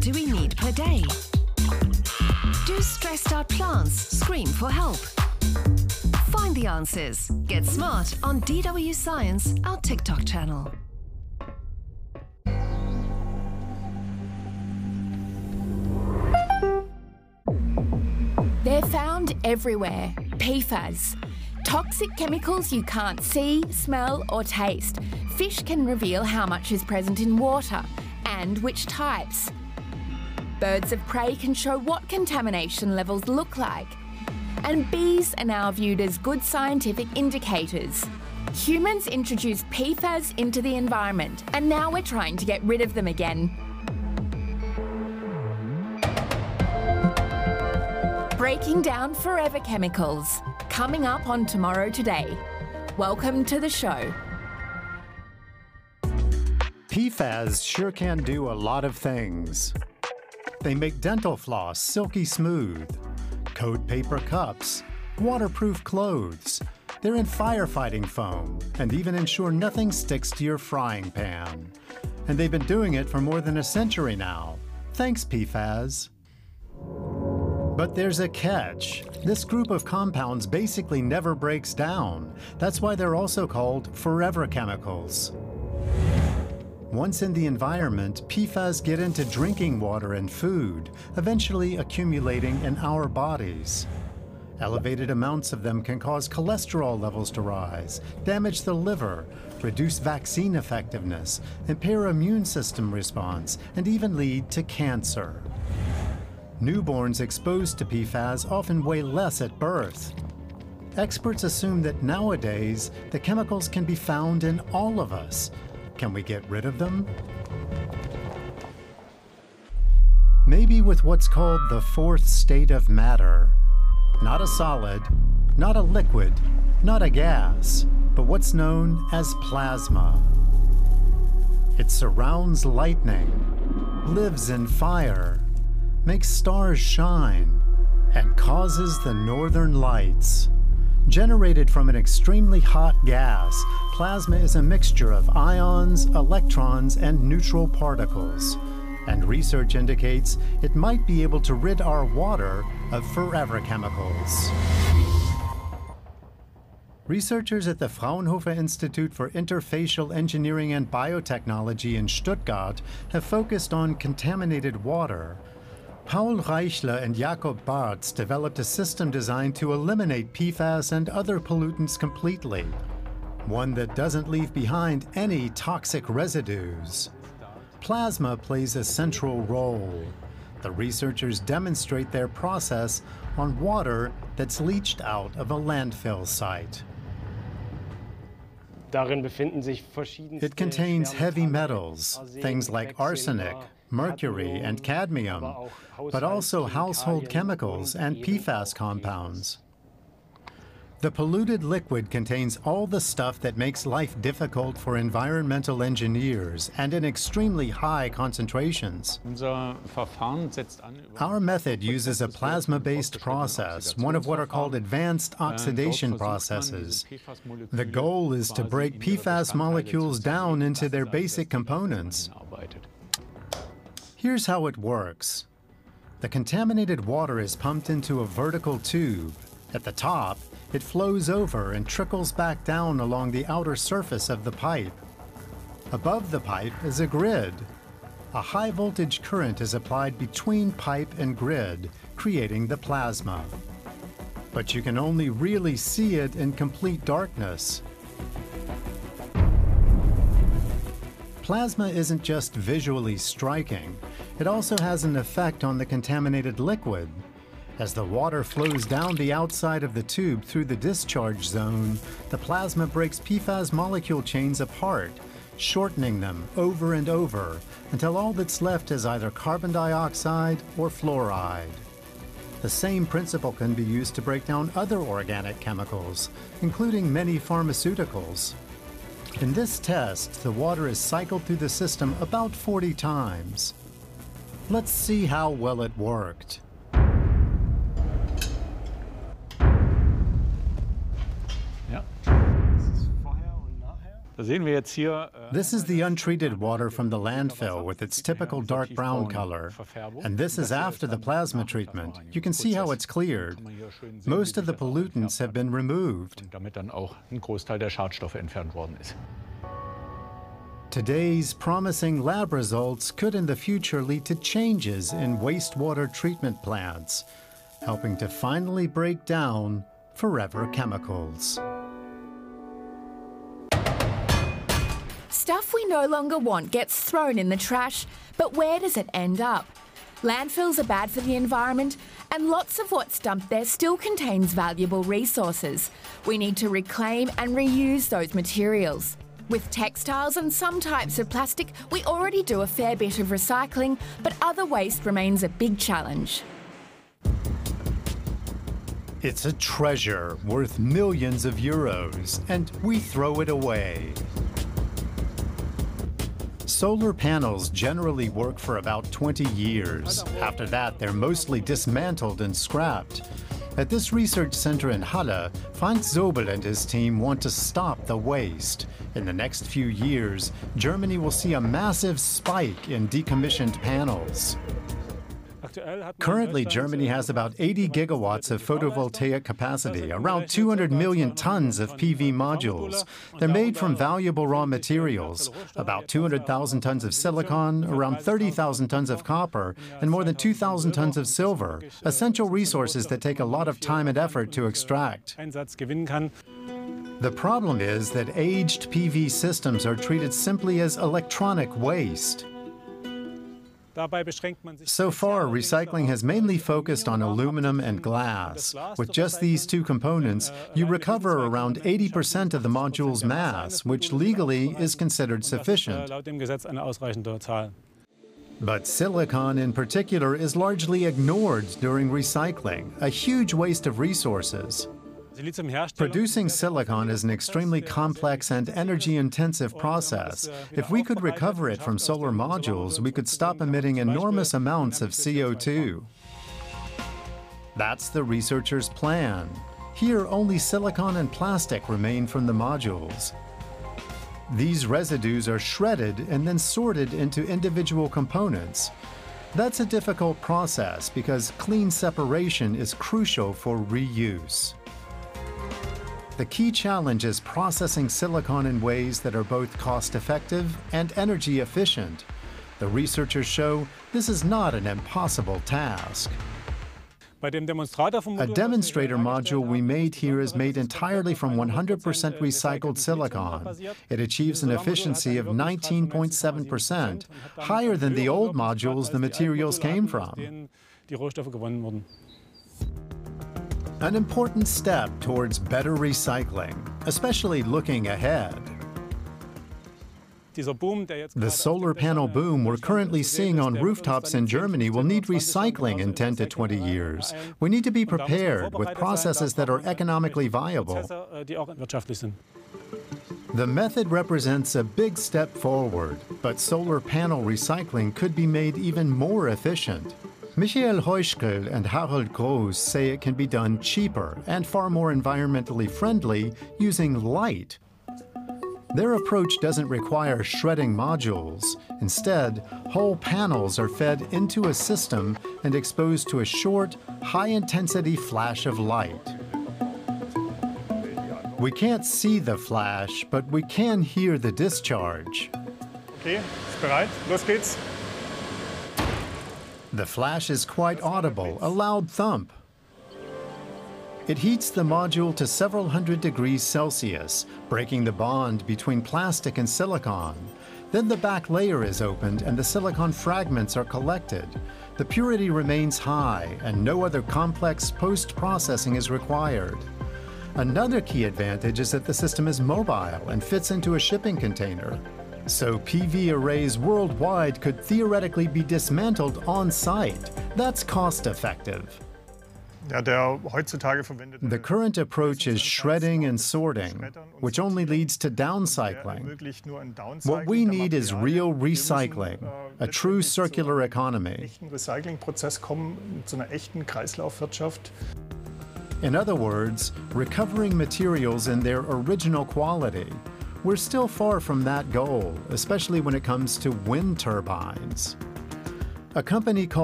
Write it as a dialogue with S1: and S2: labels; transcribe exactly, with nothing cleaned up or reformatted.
S1: do we need per day? Do stressed out plants scream for help? Find the answers. Get smart on D W Science, our TikTok channel.
S2: They're found everywhere. P FAS. Toxic chemicals you can't see, smell or taste. Fish can reveal how much is present in water and which types. Birds of prey can show what contamination levels look like. And bees are now viewed as good scientific indicators. Humans introduced P FAS into the environment, and now we're trying to get rid of them again. Breaking down forever chemicals. Coming up on Tomorrow Today. Welcome to the show.
S3: P FAS sure can do a lot of things. They make dental floss silky smooth, coat paper cups, waterproof clothes. They're in firefighting foam and even ensure nothing sticks to your frying pan. And they've been doing it for more than a century now. Thanks, P FAS. But there's a catch. This group of compounds basically never breaks down. That's why they're also called forever chemicals. Once in the environment, P FAS get into drinking water and food, eventually accumulating in our bodies. Elevated amounts of them can cause cholesterol levels to rise, damage the liver, reduce vaccine effectiveness, impair immune system response, and even lead to cancer. Newborns exposed to P FAS often weigh less at birth. Experts assume that nowadays the chemicals can be found in all of us. Can we get rid of them? Maybe with what's called the fourth state of matter. Not a solid, not a liquid, not a gas, but what's known as plasma. It surrounds lightning, lives in fire, makes stars shine, and causes the northern lights. Generated from an extremely hot gas, plasma is a mixture of ions, electrons, and neutral particles. And research indicates it might be able to rid our water of forever chemicals. Researchers at the Fraunhofer Institute for Interfacial Engineering and Biotechnology in Stuttgart have focused on contaminated water. Paul Reichler and Jakob Bartz developed a system designed to eliminate P FAS and other pollutants completely, one that doesn't leave behind any toxic residues. Plasma plays a central role. The researchers demonstrate their process on water that's leached out of a landfill site. It contains heavy metals, things like arsenic, mercury, and cadmium, but also household chemicals and P FAS compounds. The polluted liquid contains all the stuff that makes life difficult for environmental engineers and in extremely high concentrations. Our method uses a plasma-based process, one of what are called advanced oxidation processes. The goal is to break P FAS molecules down into their basic components. Here's how it works. The contaminated water is pumped into a vertical tube. At the top, it flows over and trickles back down along the outer surface of the pipe. Above the pipe is a grid. A high voltage current is applied between pipe and grid, creating the plasma. But you can only really see it in complete darkness. Plasma isn't just visually striking, it also has an effect on the contaminated liquid. As the water flows down the outside of the tube through the discharge zone, the plasma breaks P FAS molecule chains apart, shortening them over and over until all that's left is either carbon dioxide or fluoride. The same principle can be used to break down other organic chemicals, including many pharmaceuticals. In this test, the water is cycled through the system about forty times. Let's see how well it worked. This is the untreated water from the landfill with its typical dark brown color. And this is after the plasma treatment. You can see how it's cleared. Most of the pollutants have been removed. Today's promising lab results could in the future lead to changes in wastewater treatment plants, helping to finally break down forever chemicals.
S2: Stuff we no longer want gets thrown in the trash, but where does it end up? Landfills are bad for the environment, and lots of what's dumped there still contains valuable resources. We need to reclaim and reuse those materials. With textiles and some types of plastic, we already do a fair bit of recycling, but other waste remains a big challenge.
S3: It's a treasure worth millions of euros, and we throw it away. Solar panels generally work for about twenty years. After that, they're mostly dismantled and scrapped. At this research center in Halle, Frank Zobel and his team want to stop the waste. In the next few years, Germany will see a massive spike in decommissioned panels. Currently, Germany has about eighty gigawatts of photovoltaic capacity, around two hundred million tons of P V modules. They're made from valuable raw materials, about two hundred thousand tons of silicon, around thirty thousand tons of copper, and more than two thousand tons of silver, essential resources that take a lot of time and effort to extract. The problem is that aged P V systems are treated simply as electronic waste. So far, recycling has mainly focused on aluminum and glass. With just these two components, you recover around eighty percent of the module's mass, which legally is considered sufficient. But silicon in particular is largely ignored during recycling, a huge waste of resources. Producing silicon is an extremely complex and energy-intensive process. If we could recover it from solar modules, we could stop emitting enormous amounts of C O two. That's the researchers' plan. Here, only silicon and plastic remain from the modules. These residues are shredded and then sorted into individual components. That's a difficult process because clean separation is crucial for reuse. The key challenge is processing silicon in ways that are both cost-effective and energy-efficient. The researchers show this is not an impossible task. A demonstrator module we made here is made entirely from one hundred percent recycled silicon. It achieves an efficiency of nineteen point seven percent, higher than the old modules the materials came from. An important step towards better recycling, especially looking ahead. The solar panel boom we're currently seeing on rooftops in Germany will need recycling in ten to twenty years. We need to be prepared with processes that are economically viable. The method represents a big step forward, but solar panel recycling could be made even more efficient. Michael Heuschkel and Harold Groß say it can be done cheaper and far more environmentally friendly using light. Their approach doesn't require shredding modules. Instead, whole panels are fed into a system and exposed to a short, high-intensity flash of light. We can't see the flash, but we can hear the discharge.
S4: Okay, ist bereit? Los geht's.
S3: The flash is quite audible, a loud thump. It heats the module to several hundred degrees Celsius, breaking the bond between plastic and silicon. Then the back layer is opened and the silicon fragments are collected. The purity remains high and no other complex post-processing is required. Another key advantage is that the system is mobile and fits into a shipping container. So P V arrays worldwide could theoretically be dismantled on-site. That's cost-effective. The current approach is shredding and sorting, which only leads to downcycling. What we need is real recycling, a true circular economy. In other words, recovering materials in their original quality. We're still far from that goal, especially when it comes to wind turbines. A company called